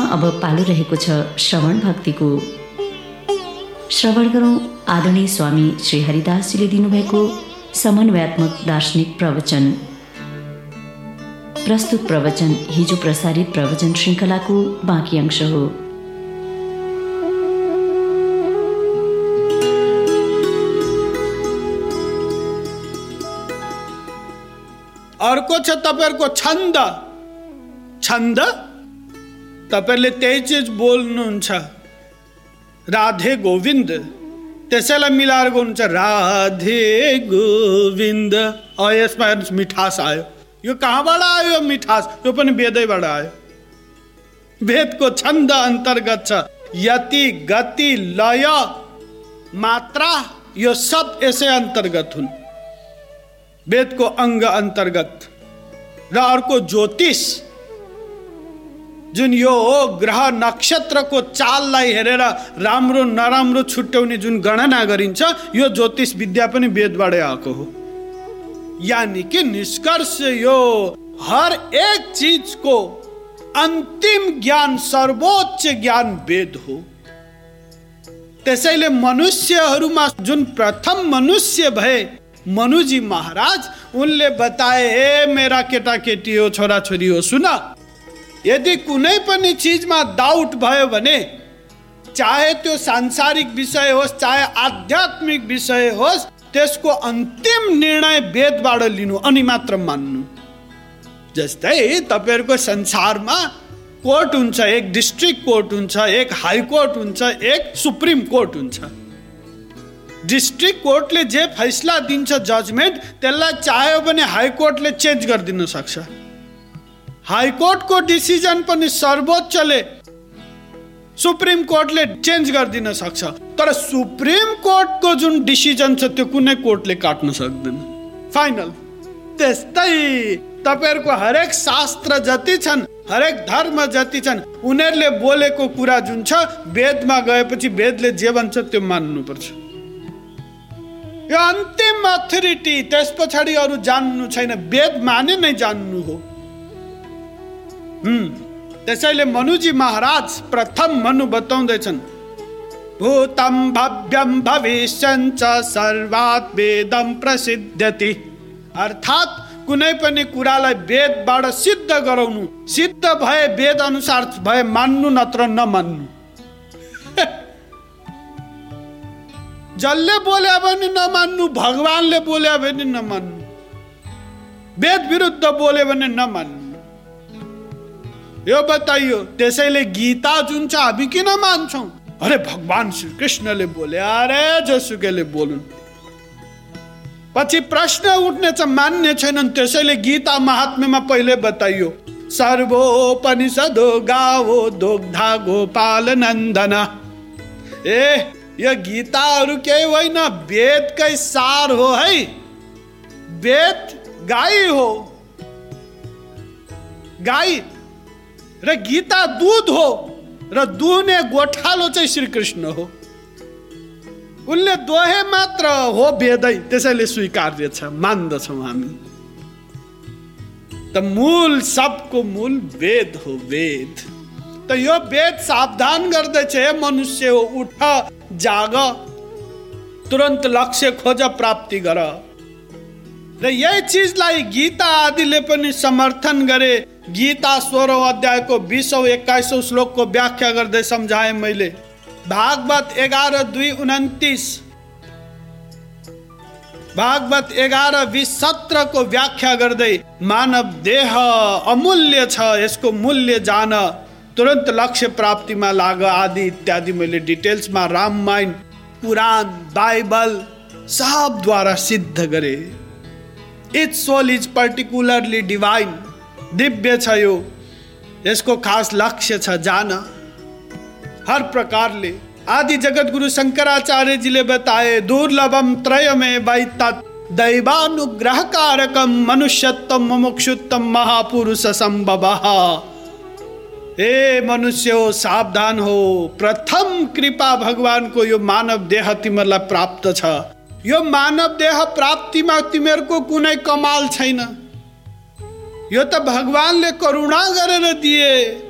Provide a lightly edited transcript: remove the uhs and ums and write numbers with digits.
अब पालो रहेको छ श्रवण भक्तिको। श्रवण गरौँ आदरणीय स्वामी श्री हरिदासजीले दिनुभएको समन्वयात्मक दार्शनिक प्रवचन। प्रस्तुत प्रवचन हिजो प्रसारित प्रवचन श्रृङ्खलाको बाँकी अंश हो। अर्को छ तपाईहरुको छन्द। छन्द तपाईहरुले त्यही चीज बोल्नुहुन्छ, राधे गोविन्द, त्यसैलाई मिलाएर गर्नुहुन्छ राधे गोविन्द। यसमा मिठास आयो। यो कहाँबाट आयो मिठास? यो पनि वेदैबाट आयो। वेदको छन्द अन्तर्गत छ यति, गति, लय, मात्रा, यो सब यसै अन्तर्गत हुन्, वेदको अंग अन्तर्गत। र अर्को ज्योतिष, जुन यो ग्रह नक्षत्रको चाललाई हेरेर राम्रो नराम्रो छुट्याउने जुन गणना गरिन्छ, यो ज्योतिष विद्या पनि वेदबाटै आएको हो। यानी कि निष्कर्ष यो हर एक चीजको अन्तिम ज्ञान, सर्वोच्च ज्ञान वेद हो। त्यसैले मनुष्यहरूमा जुन प्रथम मनुष्य भए मनुजी महाराज, उनले बताए, ए मेरा केटाकेटी हो, छोराछोरी हो, सुन, यदि कुनै पनि चीजमा डाउट भयो भने, चाहे त्यो सांसारिक विषय होस् चाहे आध्यात्मिक विषय होस्, त्यसको अन्तिम निर्णय वेदबाट लिनु अनि मात्र मान्नु। जस्तै तपाईहरुको संसारमा कोर्ट हुन्छ, एक डिस्ट्रिक्ट कोर्ट हुन्छ, एक हाई कोर्ट हुन्छ, एक सुप्रिम कोर्ट हुन्छ। डिस्ट्रिक्ट कोर्टले जे फैसला दिन्छ, जजमेन्ट, त्यसलाई चाह्यो भने हाई कोर्टले चेन्ज गरिदिन सक्छ। हाई कोर्टको डिसिजन पनि सर्वोच्चले, सुप्रिम कोर्टले चेन्ज गरिदिन सक्छ। तर सुप्रिम कोर्टको जुन डिसिजन छ त्यो कुनै कोर्टले काट्न सक्दैन, फाइनल। त्यस्तै तपाईहरुको हरेक शास्त्र जति छन्, हरेक धर्म जति छन्, उनीहरूले बोलेको कुरा जुन छ, वेदमा गएपछि वेदले जे भन्छ त्यो मान्नुपर्छ। यो अन्तिम अथोरिटी, त्यस पछाडि अरू जान्नु छैन, वेद माने नै जान्नु हो। त्यसैले मनुजी महाराज प्रथम मनु बताउँदैछन्, भूतम भव्यम भविष्यं च सर्वात् वेदम प्रसिद्ध्यति। अर्थात् कुनै पनि कुरालाई वेदबाट सिद्ध गराउनु, सिद्ध भए वेद अनुसार भए मान्नु, नत्र नमान्नु। जसले बोले भने नमान्नु, भगवानले बोले भने नमान्नु, वेद विरुद्ध बोले भने नमान्नु। यो बताइयो। त्यसैले गीता जुन छ हामी किन मान्छौं? अरे भगवान श्री कृष्णले बोले, अरे जोसुकैले बोलुन्। पछि प्रश्न उठ्ने छ, मान्ने छैनन्। त्यसैले गीता महात्म्यमा पहिले बताइयो, सर्वोपनिषदो गावो दुग्धा गोपाल नन्दन। यो गीताहरू केही होइन, वेदकै सार हो है। वेद गाई हो, गाई, र गीता दूध हो, र दुहुने गोठालो चाहिँ श्री कृष्ण हो। उनले दोहे मात्र हो वेदै, त्यसैले स्वीकार्य छ, मान्दछौँ हामी। त मूल, सबको मूल वेद हो, वेद। त यो वेद सावधान गर्दैछ, हे मनुष्य हो, उठ, जाग, तुरन्त लक्ष्य खोज, प्राप्ति गर। र यही चीजलाई गीता आदिले पनि समर्थन गरे। गीता 16औं अध्यायको 20औं 21औं श्लोकको व्याख्या गर्दै सम्झाएँ मैले। भागवत 11:2-29, भागवत 11:20-17 को व्याख्या गर्दै, मानव देह अमूल्य छ, यसको मूल्य जान, तुरन्त लक्ष्य प्राप्तिमा लाग, आदि इत्यादि मैले डिटेल्समा रामायण, पुराण, बाइबल सबद्वारा सिद्ध गरे। Each sole is particularly divine, दिव्य छ यो, यसको खास लक्ष्य छ जान हर प्रकारले। आदि जगत गुरु शंकराचार्यजीले बताए, दुर्लभम त्रयमेवैतत् दैवानुग्रह कारकम मनुष्यत्वम मुमुक्षुत्वम महापुरुष संभवः। ए मनुष्य हो, सावधान हो, प्रथम कृपा भगवान को यो मानव देह तिमीहरूलाई प्राप्त छ। यो मानव देह प्राप्तिमा तिमीहरूको कुनै कमाल छैन, यो त भगवानले करुणा गरेर दिए।